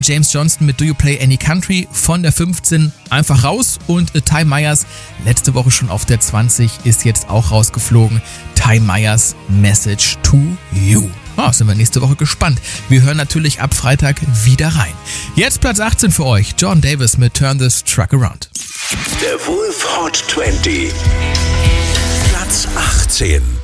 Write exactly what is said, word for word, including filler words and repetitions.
James Johnston mit Do You Play Any Country von der fünfzehn einfach raus und äh, Ty Myers, letzte Woche schon auf der zwanzig, ist jetzt auch rausgeflogen. Ty Myers, Message to You. Oh, sind wir nächste Woche gespannt. Wir hören natürlich ab Freitag wieder rein. Jetzt Platz achtzehn für euch, John Davis mit Turn This Truck Around. Der Wolf Hot zwanzig. Platz achtzehn.